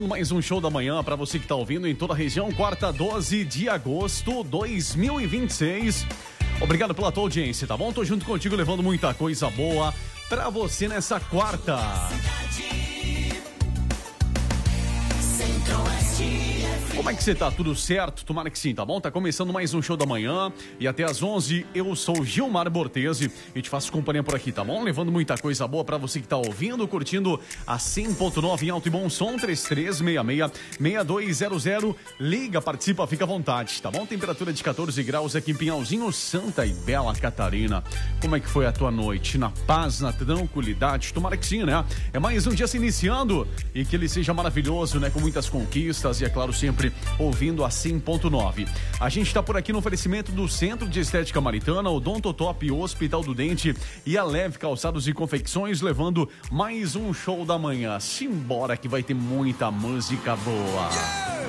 Mais um show da manhã para você que tá ouvindo em toda a região, quarta 12 de agosto 2026. Obrigado pela tua audiência, tá bom? Tô junto contigo levando muita coisa boa pra você nessa quarta. Como é que você tá? Tudo certo? Tomara que sim, tá bom? Tá começando mais um show da manhã e até às 11 eu sou Gilmar Bortesi e te faço companhia por aqui, tá bom? Levando muita coisa boa pra você que tá ouvindo, curtindo a 100.9 em alto e bom som, 3366-6200. Liga, participa, fica à vontade, tá bom? Temperatura de 14 graus aqui em Pinhalzinho, Santa e Bela Catarina. Como é que foi a tua noite? Na paz, na tranquilidade? Tomara que sim, né? É mais um dia se iniciando e que ele seja maravilhoso, né? Com muitas conquistas e, é claro, sempre ouvindo a 100.9. A gente tá por aqui no oferecimento do Centro de Estética Maritana, Odontotop, Hospital do Dente e a Leve Calçados e Confecções, levando mais um show da manhã. Simbora que vai ter muita música boa.